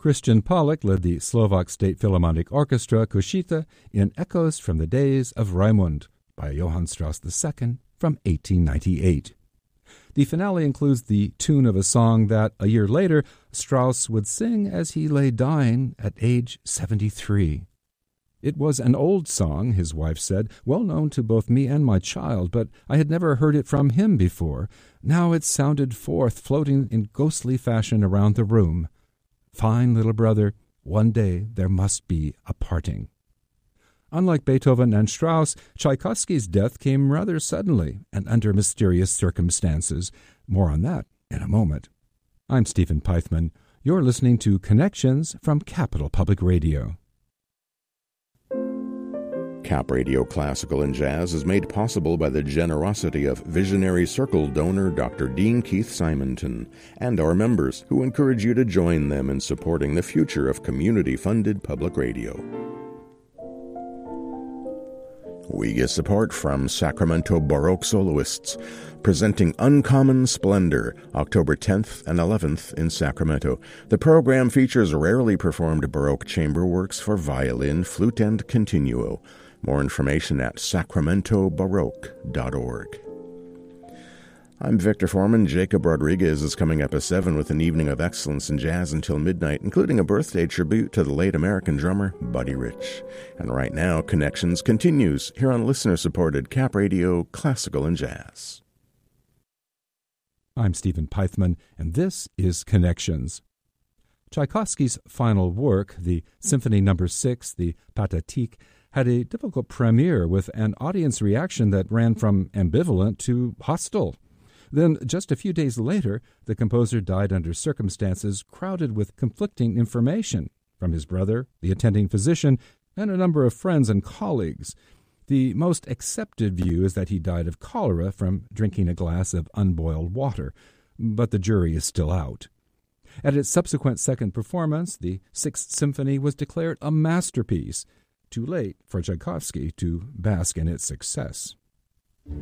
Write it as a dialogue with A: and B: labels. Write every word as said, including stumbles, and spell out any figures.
A: Christian Pollock led the Slovak State Philharmonic Orchestra Košíce in Echoes from the Days of Raimund by Johann Strauss the Second from eighteen ninety-eight. The finale includes the tune of a song that, a year later, Strauss would sing as he lay dying at age seventy-three. It was an old song, his wife said, well known to both me and my child, but I had never heard it from him before. Now it sounded forth, floating in ghostly fashion around the room. Fine little brother, one day there must be a parting. Unlike Beethoven and Strauss, Tchaikovsky's death came rather suddenly and under mysterious circumstances. More on that in a moment. I'm Stephen Pythman. You're listening to Connections from Capital Public Radio.
B: Cap Radio Classical and Jazz is made possible by the generosity of Visionary Circle donor Doctor Dean Keith Simonton and our members, who encourage you to join them in supporting the future of community-funded public radio. We get support from Sacramento Baroque Soloists, presenting Uncommon Splendor, October tenth and eleventh in Sacramento. The program features rarely performed Baroque chamber works for violin, flute, and continuo. More information at sacramento baroque dot org. I'm Victor Foreman. Jacob Rodriguez is coming up at seven with an evening of excellence in jazz until midnight, including a birthday tribute to the late American drummer Buddy Rich. And right now, Connections continues here on listener-supported Cap Radio Classical and Jazz.
A: I'm Stephen Pythman, and this is Connections. Tchaikovsky's final work, the Symphony Number Six, the Pathétique, had a difficult premiere with an audience reaction that ran from ambivalent to hostile. Then, just a few days later, the composer died under circumstances crowded with conflicting information from his brother, the attending physician, and a number of friends and colleagues. The most accepted view is that he died of cholera from drinking a glass of unboiled water, but the jury is still out. At its subsequent second performance, the Sixth Symphony was declared a masterpiece. Too late for Tchaikovsky to bask in its success.